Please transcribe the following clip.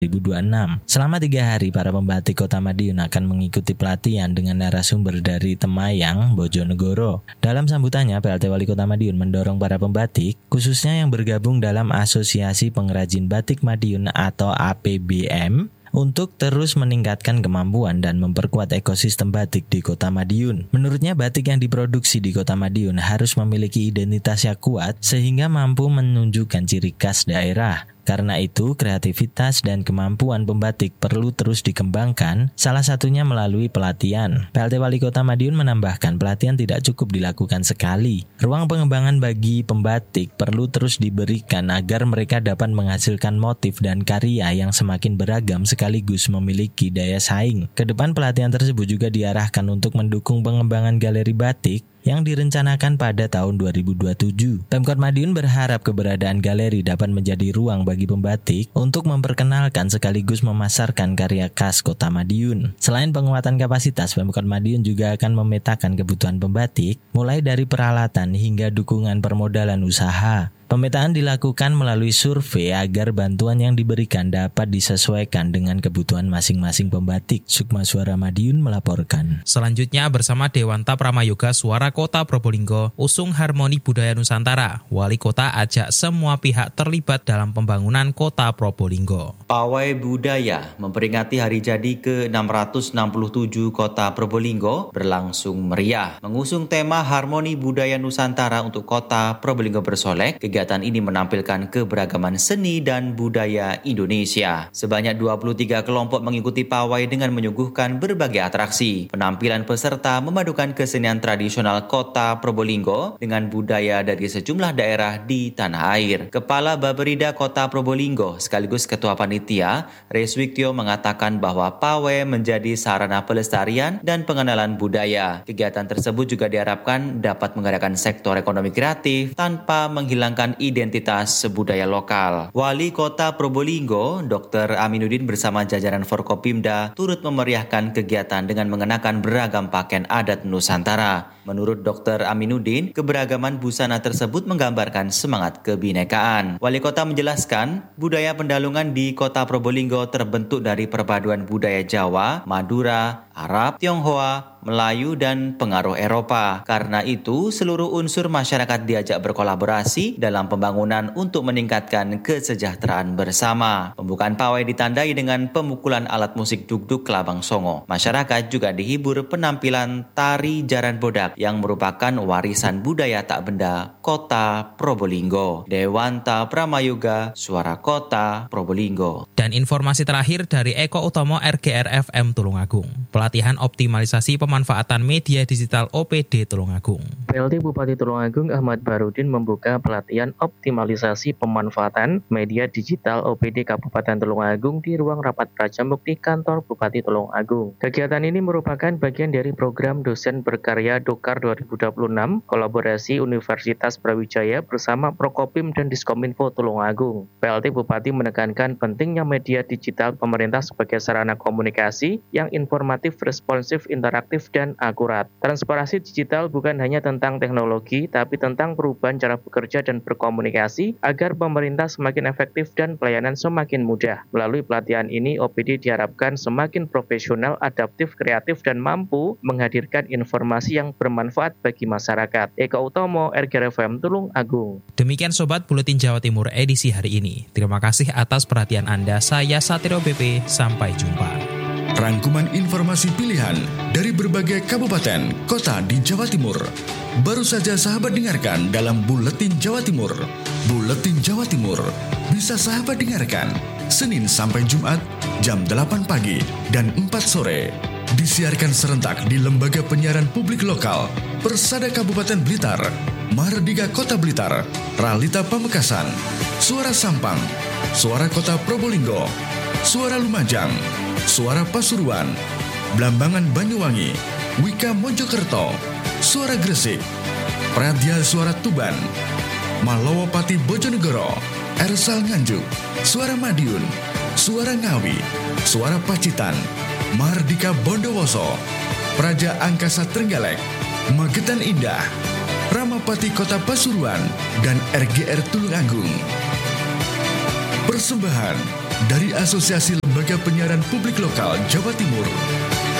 2026. Selama 3 hari, para pembatik Kota Madiun akan mengikuti pelatihan dengan narasumber dari Temayang, Bojonegoro. Dalam sambutannya, PLT Wali Kota Madiun mendorong para pembatik, khususnya yang bergabung dalam Asosiasi Pengrajin Batik Madiun atau APBM, untuk terus meningkatkan kemampuan dan memperkuat ekosistem batik di Kota Madiun. Menurutnya, batik yang diproduksi di Kota Madiun harus memiliki identitas yang kuat sehingga mampu menunjukkan ciri khas daerah. Karena itu, kreativitas dan kemampuan pembatik perlu terus dikembangkan, salah satunya melalui pelatihan. PLT Wali Kota Madiun menambahkan, pelatihan tidak cukup dilakukan sekali. Ruang pengembangan bagi pembatik perlu terus diberikan agar mereka dapat menghasilkan motif dan karya yang semakin beragam sekaligus memiliki daya saing. Kedepan pelatihan tersebut juga diarahkan untuk mendukung pengembangan galeri batik yang direncanakan pada tahun 2027. Pemkot Madiun berharap keberadaan galeri dapat menjadi ruang bagi pembatik untuk memperkenalkan sekaligus memasarkan karya khas Kota Madiun. Selain penguatan kapasitas, Pemkot Madiun juga akan memetakan kebutuhan pembatik, mulai dari peralatan hingga dukungan permodalan usaha. Pemetaan dilakukan melalui survei agar bantuan yang diberikan dapat disesuaikan dengan kebutuhan masing-masing pembatik. Sukma Suara Madiun melaporkan. Selanjutnya bersama Dewanta Pramayoga Suara Kota Probolinggo, usung harmoni budaya Nusantara. Wali Kota ajak semua pihak terlibat dalam pembangunan Kota Probolinggo. Pawai Budaya memperingati hari jadi ke-667 Kota Probolinggo berlangsung meriah. Mengusung tema Harmoni Budaya Nusantara untuk Kota Probolinggo bersolek, kegiatan ini menampilkan keberagaman seni dan budaya Indonesia. Sebanyak 23 kelompok mengikuti pawai dengan menyuguhkan berbagai atraksi. Penampilan peserta memadukan kesenian tradisional Kota Probolinggo dengan budaya dari sejumlah daerah di tanah air. Kepala Baperida Kota Probolinggo sekaligus Ketua Panitia, Reswiktio mengatakan bahwa pawai menjadi sarana pelestarian dan pengenalan budaya. Kegiatan tersebut juga diharapkan dapat menggerakkan sektor ekonomi kreatif tanpa menghilangkan identitas budaya lokal. Wali Kota Probolinggo, Dr. Aminuddin bersama jajaran Forkopimda turut memeriahkan kegiatan dengan mengenakan beragam pakaian adat Nusantara. Menurut Dr. Aminuddin, keberagaman busana tersebut menggambarkan semangat kebinekaan. Wali Kota menjelaskan, budaya pendalungan di Kota Probolinggo terbentuk dari perpaduan budaya Jawa, Madura, Arab, Tionghoa, Melayu, dan pengaruh Eropa. Karena itu, seluruh unsur masyarakat diajak berkolaborasi dalam pembangunan untuk meningkatkan kesejahteraan bersama. Pembukaan pawai ditandai dengan pemukulan alat musik dugdug Kelabang Songo. Masyarakat juga dihibur penampilan tari jaran bodak yang merupakan warisan budaya tak benda Kota Probolinggo. Dewanta Pramayoga, Suara Kota Probolinggo. Dan informasi terakhir dari Eko Utomo RGR FM Tulungagung. Pelatihan optimalisasi pemanfaatan media digital OPD Tulungagung. PLT Bupati Tulungagung Ahmad Barudin membuka pelatihan optimalisasi pemanfaatan media digital OPD Kabupaten Tulungagung di ruang rapat Prajamukti Kantor Bupati Tulungagung. Kegiatan ini merupakan bagian dari program dosen berkarya Dokar 2026 kolaborasi Universitas Brawijaya bersama Prokopim dan Diskominfo Tulungagung. PLT Bupati menekankan pentingnya media digital pemerintah sebagai sarana komunikasi yang informatif, responsif, interaktif, dan akurat. Transparansi digital bukan hanya tentang teknologi, tapi tentang perubahan cara bekerja dan berkomunikasi agar pemerintah semakin efektif dan pelayanan semakin mudah. Melalui pelatihan ini, OPD diharapkan semakin profesional, adaptif, kreatif, dan mampu menghadirkan informasi yang bermanfaat bagi masyarakat. Eko Utomo, RGR FM Tulungagung. Demikian Sobat Buletin Jawa Timur edisi hari ini. Terima kasih atas perhatian Anda. Saya Satrio BP. Sampai jumpa. Rangkuman informasi pilihan dari berbagai kabupaten, kota di Jawa Timur. Baru saja sahabat dengarkan dalam Buletin Jawa Timur. Buletin Jawa Timur bisa sahabat dengarkan Senin sampai Jumat jam 8 pagi dan 4 sore. Disiarkan serentak di Lembaga Penyiaran Publik Lokal, Persada Kabupaten Blitar, Mahardika Kota Blitar, Ralita Pamekasan, Suara Sampang, Suara Kota Probolinggo, Suara Lumajang, Suara Pasuruan, Blambangan Banyuwangi, Wika Mojokerto, Suara Gresik, Pradya Suara Tuban, Malowopati Bojonegoro, Ersal Nganjuk, Suara Madiun, Suara Ngawi, Suara Pacitan, Mahardika Bondowoso, Praja Angkasa Trenggalek, Magetan Indah, Ramapati Kota Pasuruan, dan RGR Tulungagung. Persembahan dari Asosiasi Lembaga Penyiaran Publik Lokal Jawa Timur.